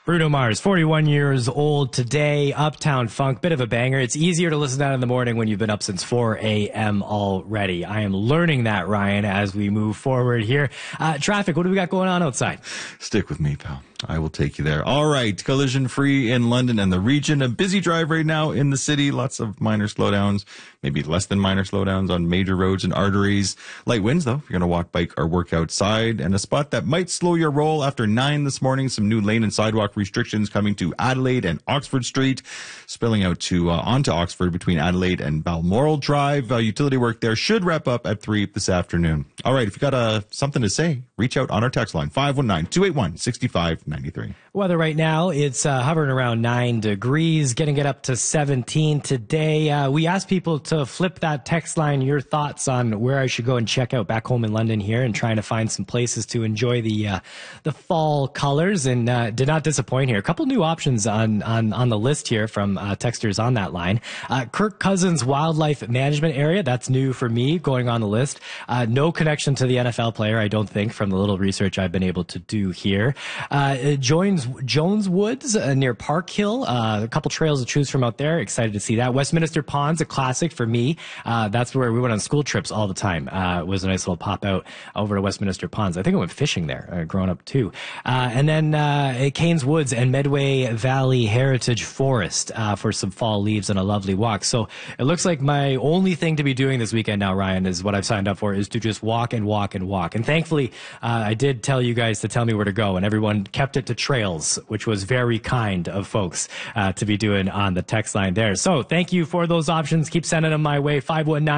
Bruno Mars, 41 years old today, Uptown Funk, bit of a banger. It's easier to listen to that in the morning when you've been up since 4 a.m. already. I am learning that, Ryan, as we move forward here. Traffic, what do we got going on outside? Stick with me, pal. I will take you there. All right, collision free in London and the region. A busy drive right now in the city. Lots of minor slowdowns, maybe less than minor slowdowns on major roads and arteries. Light winds, though, if you're going to walk, bike, or work outside. And a spot that might slow your roll after 9 this morning. Some new lane and sidewalk restrictions coming to Adelaide and Oxford Street, spilling out to onto Oxford between Adelaide and Balmoral Drive. Utility work there should wrap up at 3 this afternoon. All right, if you got something to say, reach out on our text line, 519-281-6593. Weather right now, it's hovering around 9 degrees, getting it up to 17 today. We asked people to flip that text line, your thoughts on where I should go and check out back home in London here, and trying to find some places to enjoy the fall colors, and did not disappoint here. A couple new options on the list here from texters on that line. Kirk Cousins Wildlife Management Area, that's new for me going on the list. No connection to the NFL player, I don't think, from the little research I've been able to do here. Jones Woods near Park Hill, a couple trails to choose from out there. Excited to see that. Westminster Ponds, a classic for me. That's where we went on school trips all the time. It was a nice little pop out over to Westminster Ponds. I think I went fishing there growing up too. And then Cairns Woods and Medway Valley Heritage Forest for some fall leaves and a lovely walk. So it looks like my only thing to be doing this weekend now, Ryan, is what I've signed up for, is to just walk and walk and walk. And thankfully, I did tell you guys to tell me where to go, and everyone kept it to trails, which was very kind of folks to be doing on the text line there. So thank you for those options. Keep sending them my way.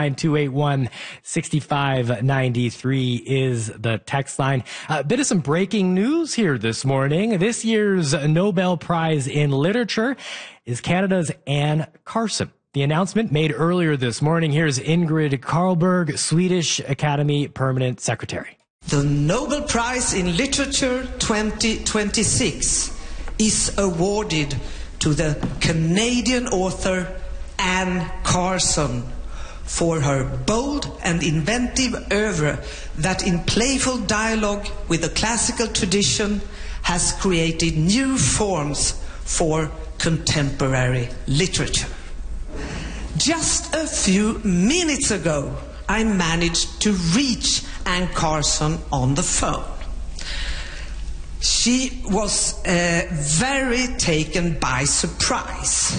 519-281-6593 is the text line. A bit of some breaking news here this morning. This year's Nobel Prize in Literature is Canada's Anne Carson. The announcement made earlier this morning. Here's Ingrid Carlberg, Swedish Academy Permanent Secretary. The Nobel Prize in Literature 2026 is awarded to the Canadian author Anne Carson for her bold and inventive oeuvre that, in playful dialogue with the classical tradition, has created new forms for contemporary literature. Just a few minutes ago, I managed to reach Anne Carson on the phone. She was very taken by surprise.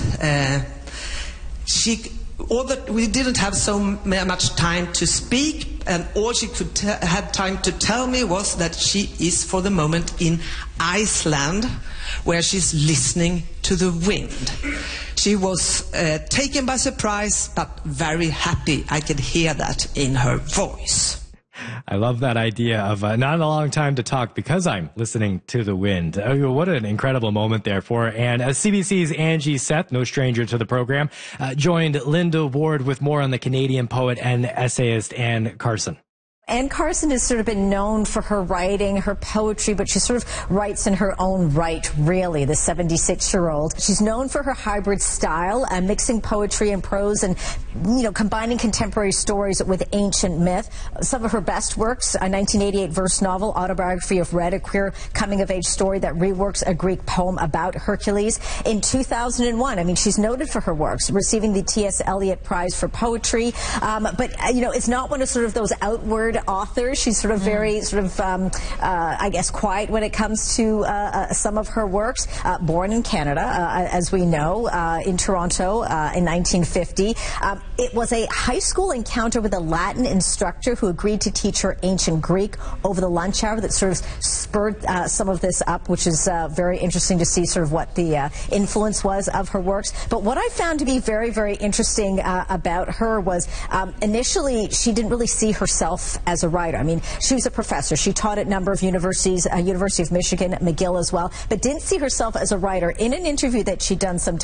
We didn't have so much time to speak, and all she had time to tell me was that she is for the moment in Iceland, where she's listening to the wind. She was taken by surprise, but very happy. I could hear that in her voice. I love that idea of not a long time to talk because I'm listening to the wind. What an incredible moment there for Anne. CBC's Angie Seth, no stranger to the program, joined Linda Ward with more on the Canadian poet and essayist Anne Carson. Anne Carson has sort of been known for her writing, her poetry, but she sort of writes in her own right, really, the 76-year-old. She's known for her hybrid style, mixing poetry and prose and, combining contemporary stories with ancient myth. Some of her best works, a 1988 verse novel, Autobiography of Red, a queer coming-of-age story that reworks a Greek poem about Hercules. In 2001, she's noted for her works, receiving the T.S. Eliot Prize for Poetry. But it's not one of sort of those outward author. She's sort of very quiet when it comes to some of her works. Born in Canada, as we know, in Toronto in 1950. It was a high school encounter with a Latin instructor who agreed to teach her ancient Greek over the lunch hour that sort of spurred some of this up, which is very interesting to see sort of what the influence was of her works. But what I found to be very, very interesting about her was initially she didn't really see herself as a writer. She was a professor. She taught at a number of universities, University of Michigan, McGill as well, but didn't see herself as a writer. In an interview that she'd done some